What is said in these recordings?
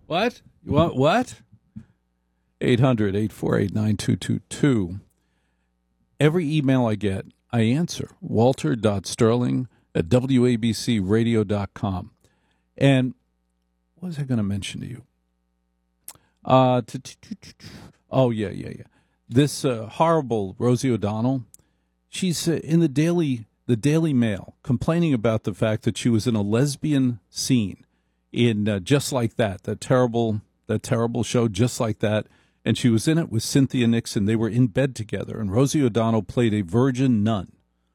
What? You want what? 800-848-9222. Every email I get, I answer. walter.sterling@wabcradio.com. And what was I going to mention to you? Oh, yeah. This horrible Rosie O'Donnell, she's in the Daily Mail complaining about the fact that she was in a lesbian scene in Just Like That terrible show, Just Like That. And she was in it with Cynthia Nixon. They were in bed together, and Rosie O'Donnell played a virgin nun.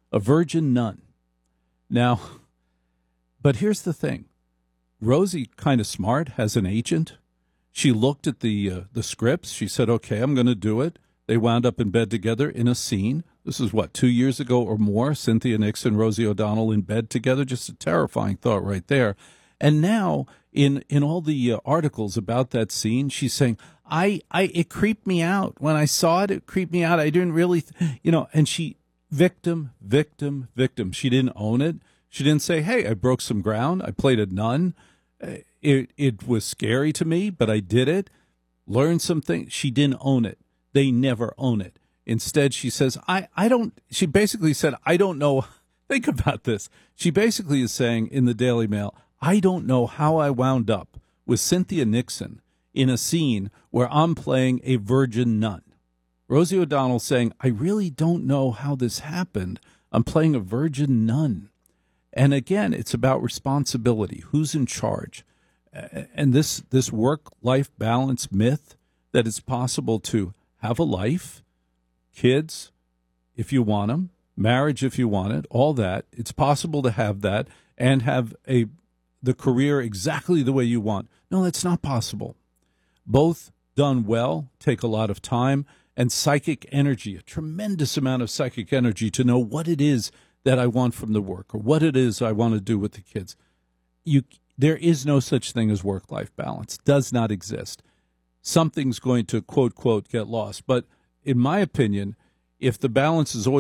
Now, but here's the thing. Rosie, kind of smart, has an agent. She looked at the scripts. She said, okay, I'm going to do it. They wound up in bed together in a scene. This is, 2 years ago or more, Cynthia Nixon, Rosie O'Donnell in bed together. Just a terrifying thought right there. And now, in all the articles about that scene, she's saying, it creeped me out. When I saw it, it creeped me out. I didn't really, and she, victim. She didn't own it. She didn't say, hey, I broke some ground. I played a nun. It was scary to me, but I did it. Learned some things. She didn't own it. They never own it. Instead, she says, she basically said, I don't know. Think about this. She basically is saying in the Daily Mail, I don't know how I wound up with Cynthia Nixon in a scene where I'm playing a virgin nun. Rosie O'Donnell saying, I really don't know how this happened. I'm playing a virgin nun. And again, it's about responsibility. Who's in charge? And this work-life balance myth that it's possible to have a life, kids, if you want them, marriage if you want it, all that. It's possible to have that and have the career exactly the way you want. No, that's not possible. Both done well take a lot of time and psychic energy, a tremendous amount of psychic energy to know what it is that I want from the work or what it is I want to do with the kids. There is no such thing as work-life balance. Does not exist. Something's going to, quote, get lost. But in my opinion, if the balance is always